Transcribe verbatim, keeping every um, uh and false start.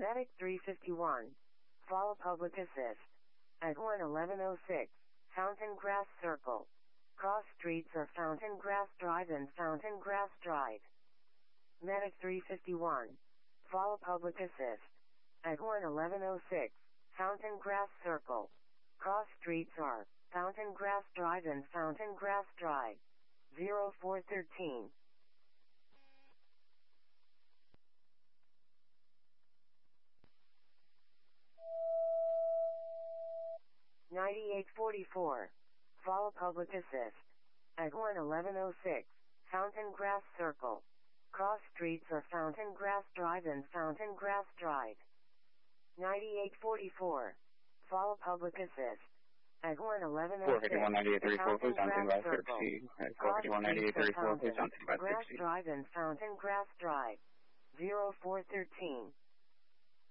Medic three fifty-one. Follow public assist. At one eleven oh six, Fountain Grass Circle. Cross streets are Fountain Grass Drive and Fountain Grass Drive. Medic three fifty-one. Follow public assist. At one eleven oh six, Fountain Grass Circle. Cross streets are Fountain Grass Drive and Fountain Grass Drive. zero four one three. ninety-eight forty-four. Follow public assist. At one eleven oh six, Fountain Grass Circle. Cross streets are Fountain Grass Drive and Fountain Grass Drive. ninety-eight forty-four. Follow public assist. At one eleven oh six, Fountain Grass Circle. Cross streets are Fountain Grass Drive and Fountain Grass Drive. zero four one three.